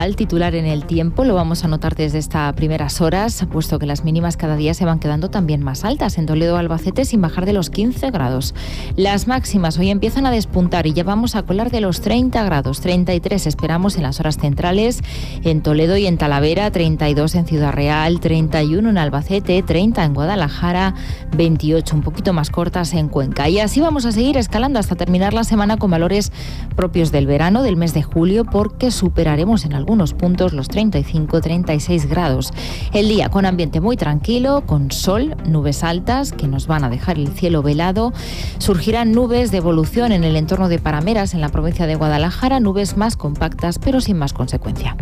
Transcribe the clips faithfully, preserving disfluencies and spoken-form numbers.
Al titular en El Tiempo lo vamos a notar desde estas primeras horas, puesto que las mínimas cada día se van quedando también más altas. En Toledo, Albacete, sin bajar de los quince grados. Las máximas hoy empiezan a despuntar y ya vamos a colar de los treinta grados. treinta y tres esperamos en las horas centrales, en Toledo y en Talavera, treinta y dos en Ciudad Real, treinta y uno en Albacete, treinta en Guadalajara, veintiocho un poquito más cortas en Cuenca. Y así vamos a seguir escalando hasta terminar la semana con valores propios del verano, del mes de julio, porque superaremos en algún unos puntos los treinta y cinco, treinta y seis grados. El día con ambiente muy tranquilo, con sol, nubes altas que nos van a dejar el cielo velado. Surgirán nubes de evolución en el entorno de Parameras, en la provincia de Guadalajara, nubes más compactas pero sin más consecuencia.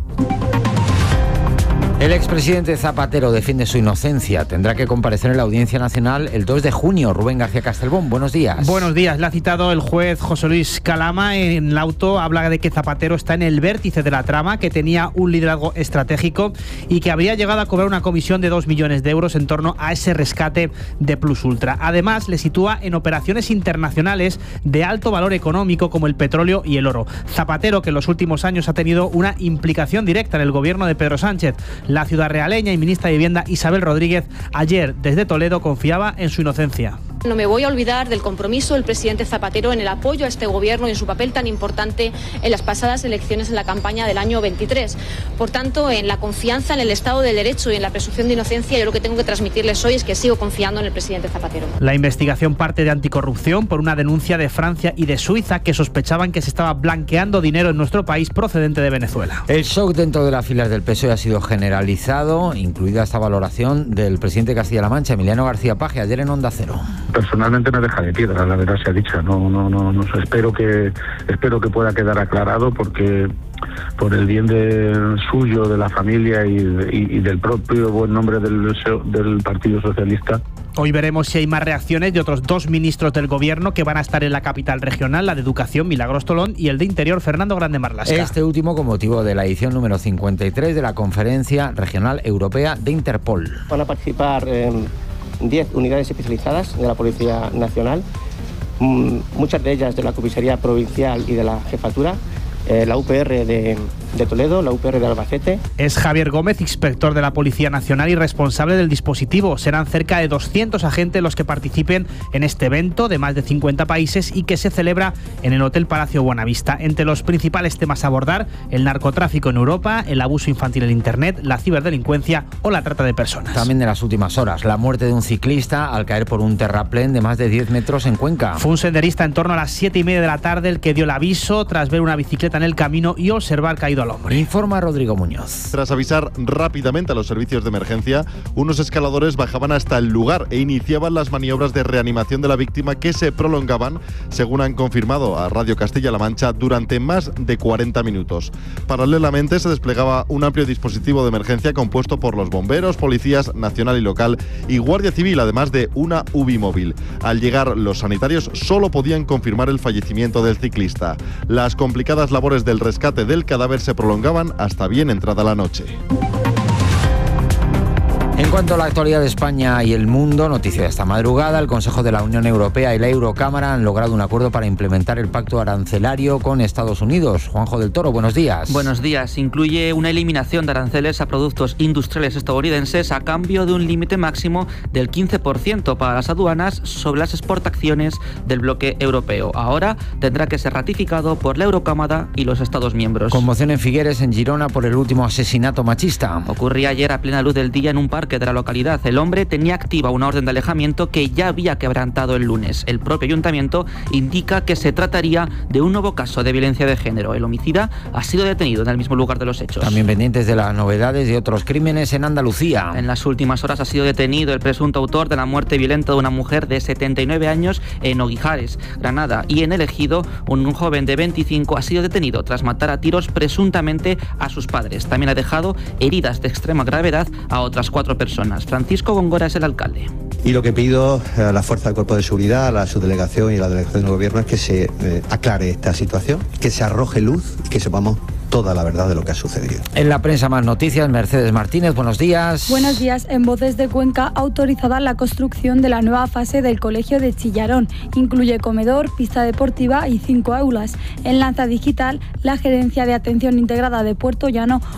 El expresidente Zapatero defiende su inocencia. Tendrá que comparecer en la Audiencia Nacional el dos de junio. Rubén García Castelbón, buenos días. Buenos días. Le ha citado el juez José Luis Calama en el auto. Habla de que Zapatero está en el vértice de la trama, que tenía un liderazgo estratégico y que habría llegado a cobrar una comisión de dos millones de euros en torno a ese rescate de Plus Ultra. Además, le sitúa en operaciones internacionales de alto valor económico como el petróleo y el oro. Zapatero, que en los últimos años ha tenido una implicación directa en el gobierno de Pedro Sánchez. La ciudad realeña y ministra de Vivienda Isabel Rodríguez ayer desde Toledo confiaba en su inocencia. No me voy a olvidar del compromiso del presidente Zapatero en el apoyo a este gobierno y en su papel tan importante en las pasadas elecciones en la campaña del año veintitrés. Por tanto, en la confianza en el Estado de Derecho y en la presunción de inocencia, yo lo que tengo que transmitirles hoy es que sigo confiando en el presidente Zapatero. La investigación parte de anticorrupción por una denuncia de Francia y de Suiza que sospechaban que se estaba blanqueando dinero en nuestro país procedente de Venezuela. El shock dentro de las filas del P S O E ha sido generalizado, incluida esta valoración del presidente de Castilla-La Mancha, Emiliano García Paje, ayer en Onda Cero. Personalmente me deja de piedra, la verdad sea dicha. No, no, no, no sé. Espero que, espero que pueda quedar aclarado, porque por el bien de suyo, de la familia y, y, y del propio buen nombre del, del Partido Socialista. Hoy veremos si hay más reacciones de otros dos ministros del gobierno que van a estar en la capital regional, la de Educación, Milagros Tolón, y el de Interior, Fernando Grande Marlaska. Este último con motivo de la edición número cincuenta y tres de la Conferencia Regional Europea de Interpol. Van a participar eh, diez unidades especializadas de la Policía Nacional, muchas de ellas de la Comisaría Provincial y de la Jefatura, eh, la U P R de, de Toledo, la U P R de Albacete. Es Javier Gómez, inspector de la Policía Nacional y responsable del dispositivo. Serán cerca de doscientos agentes los que participen en este evento de más de cincuenta países y que se celebra en el Hotel Palacio Buenavista. Entre los principales temas a abordar, el narcotráfico en Europa, el abuso infantil en Internet, la ciberdelincuencia o la trata de personas. También de las últimas horas, la muerte de un ciclista al caer por un terraplén de más de diez metros en Cuenca. Fue un senderista en torno a las siete y media de la tarde el que dio el aviso tras ver una bicicleta en el camino y observar caído al hombre. Informa Rodrigo Muñoz. Tras avisar rápidamente a los servicios de emergencia, unos escaladores bajaban hasta el lugar e iniciaban las maniobras de reanimación de la víctima, que se prolongaban, según han confirmado a Radio Castilla-La Mancha, durante más de cuarenta minutos. Paralelamente se desplegaba un amplio dispositivo de emergencia compuesto por los bomberos, policías nacional y local y guardia civil, además de una U B I móvil. Al llegar los sanitarios solo podían confirmar el fallecimiento del ciclista. Las complicadas labores del rescate del cadáver se prolongaban hasta bien entrada la noche. En cuanto a la actualidad de España y el mundo, noticia de esta madrugada, el Consejo de la Unión Europea y la Eurocámara han logrado un acuerdo para implementar el pacto arancelario con Estados Unidos. Juanjo del Toro, buenos días. Buenos días. Incluye una eliminación de aranceles a productos industriales estadounidenses a cambio de un límite máximo del quince por ciento para las aduanas sobre las exportaciones del bloque europeo. Ahora tendrá que ser ratificado por la Eurocámara y los Estados miembros. Conmoción en Figueres, en Girona, por el último asesinato machista. Ocurría ayer a plena luz del día en un parque de la localidad. El hombre tenía activa una orden de alejamiento que ya había quebrantado el lunes. El propio ayuntamiento indica que se trataría de un nuevo caso de violencia de género. El homicida ha sido detenido en el mismo lugar de los hechos. También pendientes de las novedades de otros crímenes en Andalucía. En las últimas horas ha sido detenido el presunto autor de la muerte violenta de una mujer de setenta y nueve años en Oguijares, Granada, y en El Ejido un joven de veinticinco ha sido detenido tras matar a tiros presuntamente a sus padres. También ha dejado heridas de extrema gravedad a otras cuatro personas. Francisco Góngora es el alcalde. Y lo que pido a la Fuerza del Cuerpo de Seguridad, a la subdelegación y a la delegación del Gobierno es que se eh, aclare esta situación, que se arroje luz y que sepamos toda la verdad de lo que ha sucedido. En la prensa más noticias, Mercedes Martínez, buenos días. Buenos días. En Voces de Cuenca, autorizada la construcción de la nueva fase del Colegio de Chillarón. Incluye comedor, pista deportiva y cinco aulas. En Lanza Digital, la Gerencia de Atención Integrada de Puerto Llano